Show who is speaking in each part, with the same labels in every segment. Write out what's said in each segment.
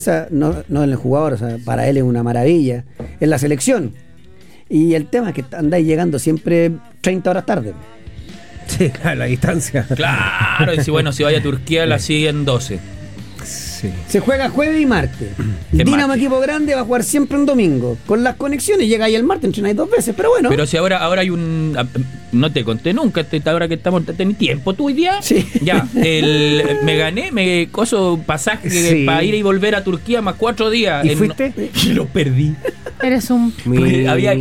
Speaker 1: no en el jugador, o sea, para él es una maravilla, en la selección. Y el tema es que andáis llegando siempre 30 horas tarde.
Speaker 2: Sí, claro, la distancia.
Speaker 3: Claro, y si vaya a Turquía la siguen 12.
Speaker 2: Sí.
Speaker 1: Se juega jueves y martes. Dinamo equipo grande va a jugar siempre un domingo. Con las conexiones llega ahí el martes, entrenáis 2 veces, pero bueno.
Speaker 3: Pero si ahora hay un... No te conté nunca, ahora que estamos... ¿Tenés tiempo tú hoy día?
Speaker 1: Sí.
Speaker 3: Ya, me coso pasaje
Speaker 2: Sí.
Speaker 3: para ir y volver a Turquía más 4 días.
Speaker 2: ¿Y fuiste?
Speaker 3: Y lo perdí.
Speaker 4: Eres un...
Speaker 2: Mira.
Speaker 3: Había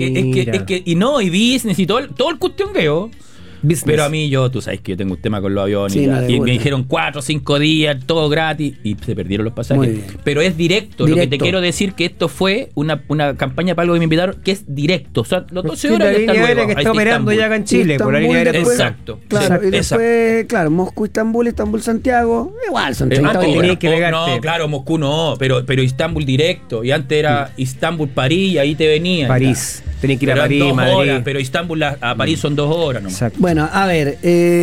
Speaker 3: y business y todo el cuestiongueo.
Speaker 2: Business.
Speaker 3: Pero a mí, tú sabes que yo tengo un tema con los aviones.
Speaker 1: Sí, no,
Speaker 3: y me dijeron 4 o 5 días, todo gratis, y se perdieron los
Speaker 1: Muy
Speaker 3: pasajes.
Speaker 1: bien.
Speaker 3: Pero es directo. Lo que te quiero decir que esto fue una campaña para algo que me invitaron, que es directo. O sea, los 12
Speaker 2: Sí,
Speaker 3: horas
Speaker 2: la
Speaker 3: ya están
Speaker 2: línea aérea
Speaker 3: luego.
Speaker 2: que está operando ya acá en Chile, por la línea aérea
Speaker 1: después,
Speaker 2: turca.
Speaker 3: Exacto.
Speaker 1: Claro,
Speaker 3: Sí,
Speaker 1: y después, claro, Moscú, Estambul, Santiago. Igual, son 30
Speaker 2: Antes
Speaker 1: horas.
Speaker 2: tenía que pegarte.
Speaker 3: No, claro, Moscú no, pero Istambul directo. Y antes era Istambul, París, y ahí te venía.
Speaker 2: París. Tenía que ir a
Speaker 3: Pero
Speaker 2: París,
Speaker 3: 2
Speaker 2: Madrid.
Speaker 3: horas, pero Istambul a París son 2 horas nomás.
Speaker 2: Exacto.
Speaker 1: Bueno, a ver,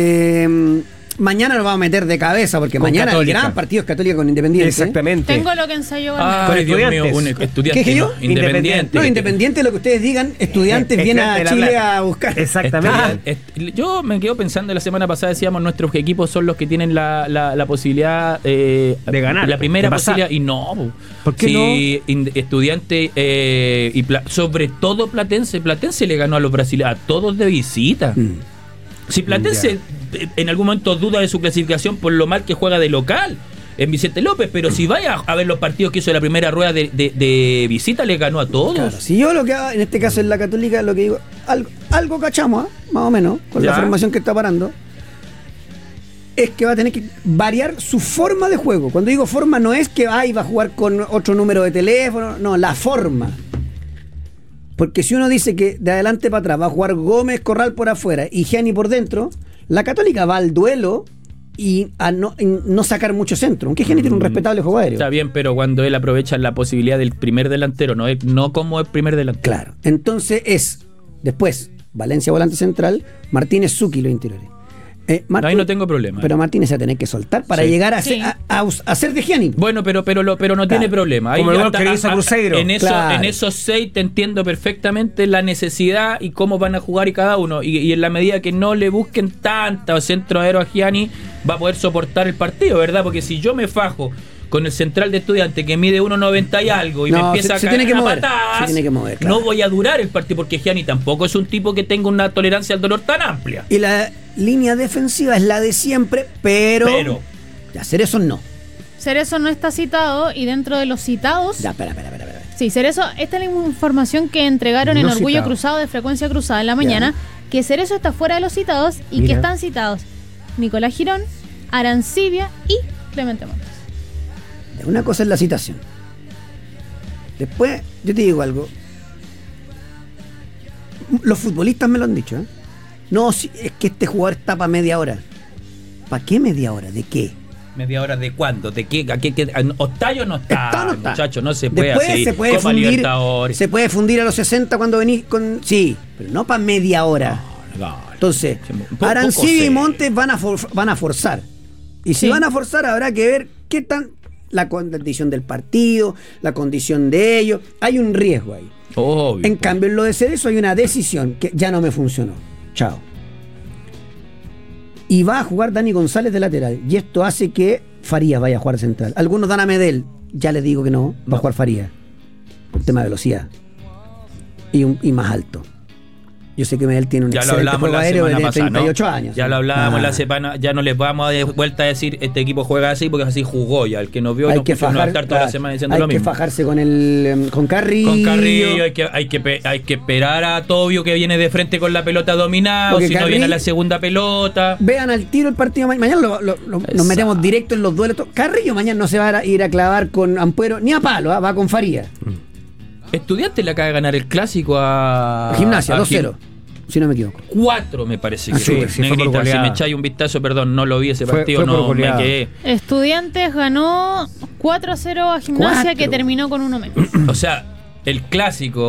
Speaker 1: mañana nos vamos a meter de cabeza porque
Speaker 2: Con
Speaker 1: mañana
Speaker 2: Católica.
Speaker 1: el gran partido es Católica con Independiente.
Speaker 2: Exactamente.
Speaker 4: Tengo lo que ensayó
Speaker 3: Ay, Dios mío, un estudiante.
Speaker 1: ¿Qué dije yo?
Speaker 3: no, independiente.
Speaker 1: No, Independiente, lo que ustedes digan, Estudiantes viene a
Speaker 2: de La
Speaker 1: Chile
Speaker 2: Plata.
Speaker 1: a buscar.
Speaker 2: Exactamente.
Speaker 3: Yo me quedo pensando, la semana pasada decíamos, nuestros equipos son los que tienen la posibilidad de
Speaker 2: ganar,
Speaker 3: la primera
Speaker 2: de pasar.
Speaker 3: posibilidad, y no.
Speaker 2: ¿Por qué
Speaker 3: Estudiante sobre todo Platense le ganó a los brasileños, a todos de visita. Si Platense en algún momento duda de su clasificación por lo mal que juega de local en Vicente López, pero si vaya a ver los partidos que hizo la primera rueda de visita, le ganó a todos.
Speaker 1: Claro, si yo lo que hago, en este caso en la Católica, lo que digo, algo cachamos, más o menos, con la
Speaker 3: Ya.
Speaker 1: formación que está parando, es que va a tener que variar su forma de juego. Cuando digo forma, no es que va a jugar con otro número de teléfono, no, la forma. Porque si uno dice que de adelante para atrás va a jugar Gómez, Corral por afuera y Gianni por dentro, la Católica va al duelo y a no sacar mucho centro. Aunque Gianni tiene un respetable juego aéreo.
Speaker 3: Está bien, pero cuando él aprovecha la posibilidad del primer delantero, no como el primer delantero.
Speaker 1: Claro. Entonces es, después, Valencia volante central, Martínez Zucchi los interiores.
Speaker 3: Ahí no tengo problema.
Speaker 1: Pero Martínez se va a tener que soltar para
Speaker 3: Sí.
Speaker 1: llegar a,
Speaker 4: Sí.
Speaker 1: a ser de Gianni.
Speaker 3: Bueno, pero no tiene problema. Ahí
Speaker 2: Como el
Speaker 3: ya
Speaker 2: gol que le hizo a Cruzeiro.
Speaker 1: Claro.
Speaker 3: En esos 6 te entiendo perfectamente la necesidad y cómo van a jugar y cada uno. Y en la medida que no le busquen tanta centro aéreo a Gianni, va a poder soportar el partido, ¿verdad? Porque si yo me fajo con el central de Estudiante que mide 1.90 y algo y me empieza a
Speaker 1: se
Speaker 3: caer
Speaker 1: tiene que
Speaker 3: a
Speaker 1: mover,
Speaker 3: patadas,
Speaker 1: se tiene que mover, claro.
Speaker 3: no voy a durar el partido, porque Gianni tampoco es un tipo que tenga una tolerancia al dolor tan amplia.
Speaker 1: Y la línea defensiva es la de siempre, pero ya, Cerezo no.
Speaker 4: Cerezo no está citado y dentro de los citados...
Speaker 1: Ya, espera.
Speaker 4: Sí, Cerezo, esta es la información que entregaron en
Speaker 2: No
Speaker 4: Orgullo
Speaker 2: citado.
Speaker 4: Cruzado de Frecuencia Cruzada en la mañana, que Cerezo está fuera de los citados y
Speaker 2: Mira.
Speaker 4: que están citados Nicolás Girón, Arancibia y Clemente Montes.
Speaker 1: Una cosa es la citación. Después, yo te digo algo. Los futbolistas me lo han dicho, ¿eh? No, es que este jugador está para media hora. ¿Para qué media hora? ¿De qué?
Speaker 3: ¿Media hora de cuándo? ¿De qué? ¿Está o no está?
Speaker 1: ¿Está o no está?
Speaker 3: Muchacho, no se puede
Speaker 1: Después
Speaker 3: así.
Speaker 1: se puede
Speaker 3: Copa
Speaker 1: fundir.
Speaker 3: Libertadores.
Speaker 1: Se puede fundir a los 60 cuando venís con. Sí, pero no para media hora.
Speaker 3: No.
Speaker 1: Entonces,
Speaker 3: Poco
Speaker 1: Arancibia y
Speaker 3: serio.
Speaker 1: Montes van a forzar. Y si
Speaker 4: Sí.
Speaker 1: van a forzar, habrá que ver qué tan. La condición del partido, la condición de ellos. Hay un riesgo ahí.
Speaker 3: Obvio.
Speaker 1: En cambio, en lo de Cerezo hay una decisión que ya no me funcionó. Chao. Y va a jugar Dani González de lateral. Y esto hace que Farías vaya a jugar central. Algunos dan a Medel. Ya les digo que no. Va a jugar Farías. Por tema de velocidad. Y más alto. Yo sé que Medel tiene un
Speaker 3: Ya lo
Speaker 1: excelente
Speaker 3: hablamos
Speaker 1: juego
Speaker 3: la
Speaker 1: aéreo
Speaker 3: semana
Speaker 1: de
Speaker 3: pasada,
Speaker 1: 38
Speaker 3: ¿no?
Speaker 1: años.
Speaker 3: Ya lo hablábamos
Speaker 1: Ah.
Speaker 3: la semana, ya no les vamos a dar vuelta a decir este equipo juega así porque así jugó ya. El que nos vio
Speaker 1: Hay
Speaker 3: no
Speaker 1: que
Speaker 3: escuchó, no va a estar toda la
Speaker 1: claro,
Speaker 3: semana diciendo
Speaker 1: hay
Speaker 3: lo
Speaker 1: que
Speaker 3: mismo.
Speaker 1: fajarse con Carrillo.
Speaker 3: Con Carrillo hay que esperar a Tobio que viene de frente con la pelota dominada,
Speaker 1: Porque
Speaker 3: si no
Speaker 1: Carrillo-
Speaker 3: viene la segunda pelota.
Speaker 1: Vean al tiro el partido mañana. Nos metemos directo en los duelos. Carrillo mañana no se va a ir a clavar con Ampuero ni a palo, va con Farías.
Speaker 3: Estudiantes le acaba de ganar el clásico a
Speaker 1: Gimnasia,
Speaker 3: a
Speaker 1: 2-0. Si no me equivoco.
Speaker 3: 4 me parece que
Speaker 2: Sí,
Speaker 3: fue.
Speaker 2: sí, fue por
Speaker 3: Negrita, si
Speaker 2: goleada.
Speaker 3: me echáis un vistazo, perdón, no lo vi ese partido,
Speaker 2: fue por
Speaker 3: no me
Speaker 2: goleada.
Speaker 3: quedé.
Speaker 4: Estudiantes ganó 4-0 a Gimnasia,
Speaker 1: Cuatro.
Speaker 4: que terminó con 1 menos.
Speaker 3: O sea, el clásico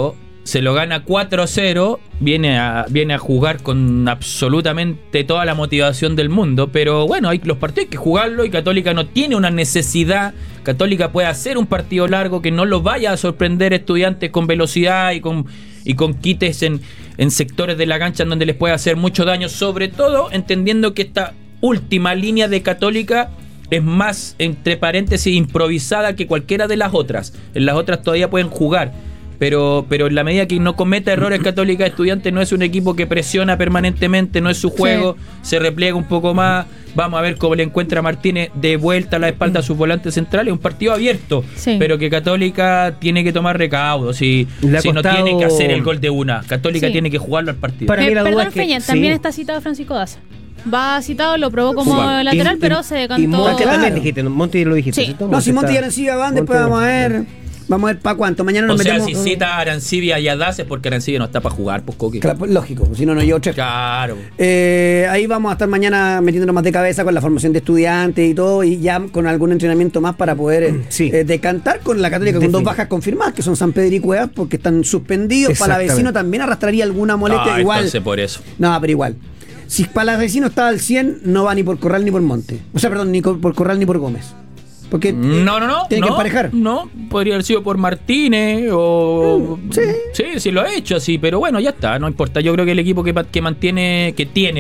Speaker 3: se lo gana 4-0, viene a jugar con absolutamente toda la motivación del mundo, pero bueno, los partidos hay que jugarlo y Católica no tiene una necesidad. Católica puede hacer un partido largo que no lo vaya a sorprender Estudiantes con velocidad y con quites en sectores de la cancha en donde les puede hacer mucho daño, sobre todo entendiendo que esta última línea de Católica es más, entre paréntesis, improvisada que cualquiera de las otras. En las otras todavía pueden jugar, pero en la medida que no cometa errores Católica, Estudiantes no es un equipo que presiona permanentemente, no es su juego, se repliega un poco más. Vamos a ver cómo le encuentra Martínez de vuelta a la espalda a sus volantes centrales. Un partido abierto, pero que Católica tiene que tomar recaudos. Si no tiene que hacer el gol de una, Católica tiene que jugarlo al partido.
Speaker 4: Para mí la duda es que Peña, también está citado Francisco Daza. Va citado, lo probó como lateral, pero se decantó.
Speaker 2: Y Monti también dijiste, Monti lo dijiste.
Speaker 4: Sí.
Speaker 1: No, si Monti y Arancibia van, después vamos a ver. Vamos a ver para cuánto. Mañana nos metemos.
Speaker 3: O sea, si cita a Arancibia y a Daza es porque Arancibia no está para jugar, pues Coqui.
Speaker 1: Claro, pues, lógico, si no, no llevo tres.
Speaker 3: Claro.
Speaker 1: Ahí vamos a estar mañana metiéndonos más de cabeza con la formación de estudiantes y todo, y ya con algún entrenamiento más para poder decantar con la Católica con dos bajas confirmadas, que son San Pedro y Cuevas, porque están suspendidos. Para la vecino también arrastraría alguna molestia. Igual.
Speaker 3: Entonces por eso.
Speaker 1: No, pero igual. Si para la vecino está al 100, no va ni por Corral ni por Monte. O sea, perdón, ni por Corral ni por Gómez. Porque
Speaker 3: no.
Speaker 1: Tiene que emparejar.
Speaker 3: No, podría haber sido por Martínez o. Sí, lo ha hecho así, pero bueno, ya está, no importa. Yo creo que el equipo que tiene,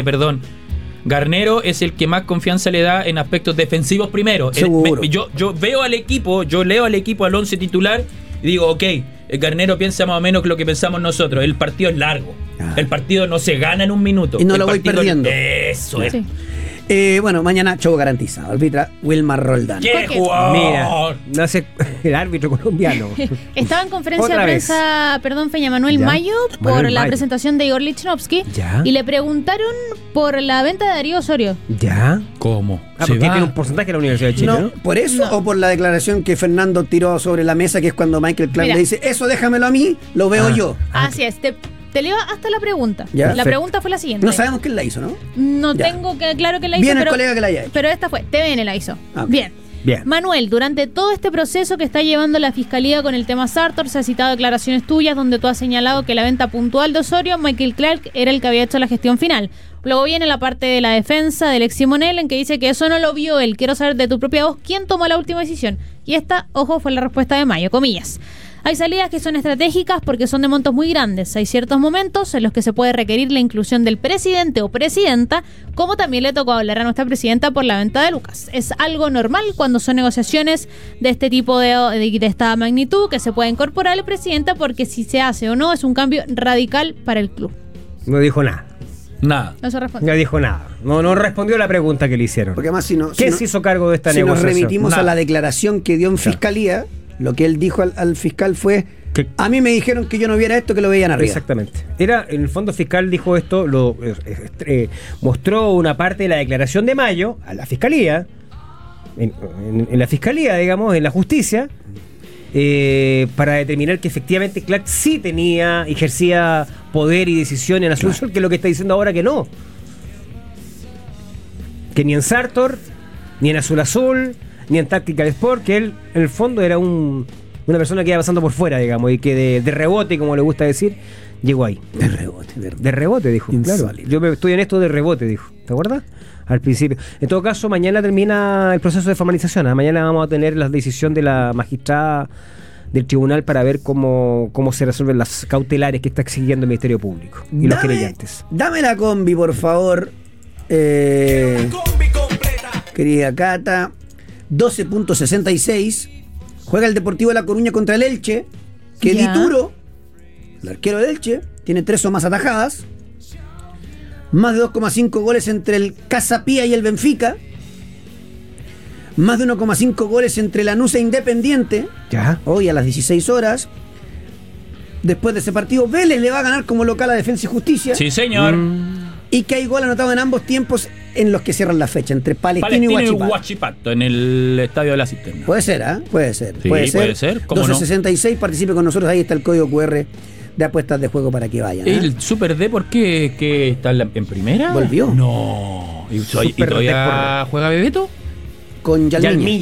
Speaker 3: Garnero es el que más confianza le da en aspectos defensivos primero.
Speaker 1: Seguro.
Speaker 3: Yo veo al equipo, leo al equipo al 11 titular y digo, ok, el Garnero piensa más o menos lo que pensamos nosotros. El partido es largo. El partido no se gana en un minuto.
Speaker 1: Y no lo voy perdiendo.
Speaker 3: Eso es.
Speaker 1: Bueno, mañana show garantizado. Arbitra Wilmar Roldán.
Speaker 3: ¡Qué jugador!
Speaker 2: Mira, no sé, el árbitro colombiano.
Speaker 4: Estaba en conferencia de prensa, Feña Manuel Mayo, por la presentación de Igor Lichnowsky. Y le preguntaron por la venta de Darío Osorio.
Speaker 2: ¿Ya?
Speaker 3: ¿Cómo?
Speaker 2: Porque tiene un porcentaje de la Universidad de Chile, ¿no?
Speaker 1: ¿Por eso o por la declaración que Fernando tiró sobre la mesa, que es cuando Michael Clark le dice, eso déjamelo a mí, lo veo yo?
Speaker 4: Así es, te leo hasta la pregunta.
Speaker 1: ¿Ya?
Speaker 4: La pregunta fue la siguiente.
Speaker 1: No sabemos quién la hizo, ¿no?
Speaker 4: No tengo claro quién la hizo.
Speaker 1: Bien el colega que la haya hecho.
Speaker 4: Pero esta fue, TVN la hizo.
Speaker 1: Okay.
Speaker 4: Bien. Manuel, durante todo este proceso que está llevando la Fiscalía con el tema Sartor, se ha citado declaraciones tuyas donde tú has señalado que la venta puntual de Osorio, Michael Clark era el que había hecho la gestión final. Luego viene la parte de la defensa del ex Simonel en que dice que eso no lo vio él. Quiero saber de tu propia voz quién tomó la última decisión. Y esta, ojo, fue la respuesta de Mayo, comillas. Hay salidas que son estratégicas porque son de montos muy grandes. Hay ciertos momentos en los que se puede requerir la inclusión del presidente o presidenta, como también le tocó hablar a nuestra presidenta por la venta de Lucas. Es algo normal cuando son negociaciones de este tipo de esta magnitud que se puede incorporar el presidente, porque si se hace o no es un cambio radical para el club.
Speaker 2: No dijo nada.
Speaker 3: Nada.
Speaker 4: No se respondió.
Speaker 2: No dijo nada. No respondió la pregunta que le hicieron.
Speaker 1: Porque además
Speaker 2: ¿Quién se hizo cargo de esta negociación?
Speaker 1: Nos remitimos a la declaración que dio en Fiscalía, lo que él dijo al fiscal fue: a mí me dijeron que yo no viera esto, que lo veían arriba.
Speaker 2: Exactamente. En el fondo fiscal dijo esto, mostró una parte de la declaración de Mayo a la Fiscalía, en la Fiscalía, digamos, en la justicia, para determinar que efectivamente Clark sí ejercía poder y decisión en Azul Sol, que es lo que está diciendo ahora que no. Que ni en Sartor, ni en Azul, ni en Táctica de Sport, que él en el fondo era una persona que iba pasando por fuera, digamos, y que de rebote, como le gusta decir, llegó ahí. De rebote, dijo. Claro. Yo estoy en esto de rebote, dijo. ¿Te acuerdas? Al principio. En todo caso, mañana termina el proceso de formalización. Mañana vamos a tener la decisión de la magistrada del tribunal para ver cómo se resuelven las cautelares que está exigiendo el Ministerio Público y los querellantes.
Speaker 1: Dame la combi, por favor. Querida Cata. 12.66. Juega el Deportivo de La Coruña contra el Elche. Que Dituro, el arquero del Elche, tiene 3 o más atajadas. Más de 2,5 goles entre el Casa Pía y el Benfica. Más de 1,5 goles entre Lanús e Independiente. Hoy a las 16 horas. Después de ese partido, Vélez le va a ganar como local a Defensa y Justicia.
Speaker 3: Sí, señor.
Speaker 1: Y que hay gol anotado en ambos tiempos en los que cierran la fecha, entre Palestino y
Speaker 3: Huachipato, en el Estadio de la Cisterna.
Speaker 1: Puede ser, ¿ah? Puede ser.
Speaker 3: Sí, puede ser. ¿Cómo
Speaker 1: 1266, no? Participe con nosotros, ahí está el código QR de apuestas de juego para que vayan.
Speaker 3: ¿El Super D por qué que está en primera?
Speaker 1: ¿Volvió?
Speaker 3: No. ¿Y todavía juega Bebeto?
Speaker 1: Con Yalmiña.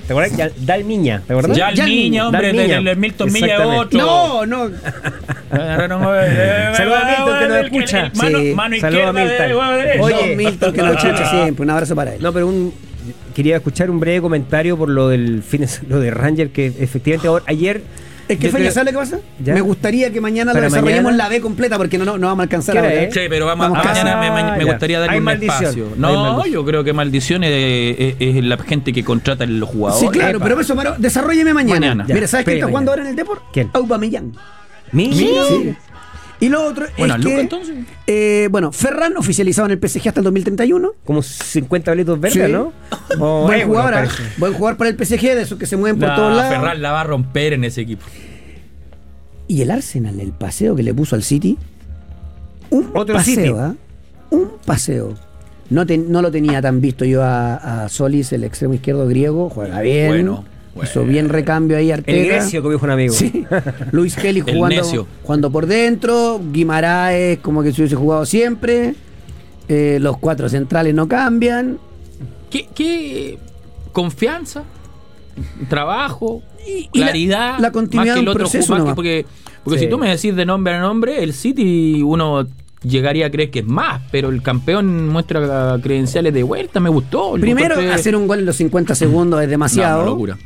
Speaker 2: ¿Te acuerdas? Dalmiña, ¿te acuerdas?
Speaker 3: Ya el Miña, hombre,
Speaker 2: Dalmiña.
Speaker 3: del Milton Miña es
Speaker 2: Exactamente.
Speaker 3: otro.
Speaker 1: No.
Speaker 3: Saludos
Speaker 2: a Milton, que nos escucha.
Speaker 1: Sí.
Speaker 3: Mano
Speaker 2: Saludos a
Speaker 3: izquierda
Speaker 2: Milton.
Speaker 3: de huevo derecho.
Speaker 2: Oye,
Speaker 1: Don Milton, que nos escucha siempre. Un abrazo para él.
Speaker 2: No, pero quería escuchar un breve comentario por lo del lo de Ranger, que efectivamente ayer.
Speaker 1: Es que
Speaker 2: yo
Speaker 1: Feña,
Speaker 2: creo-
Speaker 1: ¿sabes lo que pasa?
Speaker 2: ¿Ya?
Speaker 1: Me gustaría que mañana lo
Speaker 2: Para
Speaker 1: desarrollemos
Speaker 2: mañana.
Speaker 1: la B completa porque no vamos a alcanzar
Speaker 2: ¿Qué hora
Speaker 1: ahora.
Speaker 2: es?
Speaker 3: Sí, pero
Speaker 1: Vamos casi.
Speaker 3: mañana me
Speaker 2: ya.
Speaker 3: gustaría darle
Speaker 2: Hay
Speaker 3: un
Speaker 2: maldición.
Speaker 3: espacio.
Speaker 2: Hay
Speaker 3: No,
Speaker 2: maldición.
Speaker 3: yo creo que maldición es la gente que contrata a los jugadores.
Speaker 1: Sí, claro,
Speaker 2: Epa.
Speaker 1: pero eso, Maro, desarrolleme mañana.
Speaker 3: Mañana.
Speaker 2: Ya,
Speaker 1: Mira, ¿sabes quién está
Speaker 2: espere
Speaker 1: jugando
Speaker 2: mañana.
Speaker 1: ahora en el Depor?
Speaker 2: ¿Quién?
Speaker 1: Aubameyang.
Speaker 2: Mira.
Speaker 1: Sí. Y lo otro
Speaker 3: Bueno,
Speaker 1: es
Speaker 3: Luca,
Speaker 1: que,
Speaker 3: entonces.
Speaker 1: bueno, Ferran oficializado en el PSG hasta el 2031.
Speaker 2: Como 50 boletos verdes,
Speaker 1: Sí.
Speaker 2: ¿no? O
Speaker 1: Buen
Speaker 2: euros,
Speaker 1: jugador,
Speaker 2: parece.
Speaker 1: buen jugador para el PSG, de esos que se mueven por todos lados.
Speaker 3: Ferran la va a romper en ese equipo.
Speaker 1: Y el Arsenal, el paseo que le puso al City. Un
Speaker 2: Otro
Speaker 1: paseo,
Speaker 2: City.
Speaker 1: ¿ah? Un paseo. No lo tenía tan visto yo a Solis, el extremo izquierdo griego. Juega bien.
Speaker 3: Bueno.
Speaker 1: Hizo bien recambio ahí Arteta.
Speaker 2: El Grecio, como dijo un amigo.
Speaker 1: Sí. Luis Kelly
Speaker 3: El necio.
Speaker 1: jugando por dentro. Guimaraes como que se hubiese jugado siempre. Los cuatro centrales no cambian.
Speaker 3: ¿Qué confianza? Trabajo,
Speaker 1: Y
Speaker 3: claridad,
Speaker 1: la continuidad
Speaker 3: más que el
Speaker 1: de un
Speaker 3: otro
Speaker 1: proceso
Speaker 3: más que-
Speaker 1: nomás.
Speaker 3: porque
Speaker 2: Sí.
Speaker 3: si tú me decís de nombre a nombre, el City uno llegaría a creer que es más, pero el campeón muestra credenciales de vuelta, me gustó. Lo
Speaker 1: Primero,
Speaker 3: encontré-
Speaker 1: hacer un gol en los 50 segundos es
Speaker 3: No,
Speaker 1: demasiado.
Speaker 3: una locura.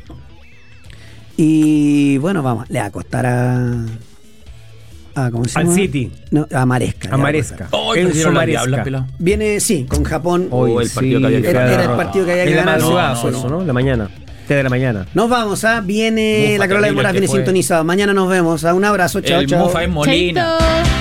Speaker 1: Y bueno, vamos, le va a costar ¿cómo se
Speaker 2: Al
Speaker 1: llama?
Speaker 2: City.
Speaker 1: No, a Maresca. le
Speaker 2: A
Speaker 1: va
Speaker 2: Maresca.
Speaker 1: costar.
Speaker 3: Oh,
Speaker 2: Enzo
Speaker 3: perdieron las
Speaker 2: Maresca.
Speaker 3: diablas, pelado.
Speaker 1: Viene, sí, con Japón.
Speaker 3: Oh, el partido que había que
Speaker 1: Era
Speaker 3: ganar.
Speaker 1: el partido que había que
Speaker 2: En la
Speaker 1: ganar.
Speaker 2: madrugada
Speaker 3: No,
Speaker 2: fue
Speaker 3: no,
Speaker 2: eso,
Speaker 3: no.
Speaker 2: ¿no? La mañana. 3 de la mañana.
Speaker 1: Nos vamos, viene
Speaker 3: Mufa
Speaker 1: la Carola de
Speaker 3: terrible
Speaker 1: Moras,
Speaker 3: que
Speaker 1: viene
Speaker 3: fue.
Speaker 1: sintonizada. Mañana nos vemos. Un abrazo, chao,
Speaker 3: El
Speaker 1: chao.
Speaker 3: Mufa es Molina.
Speaker 4: Chaito.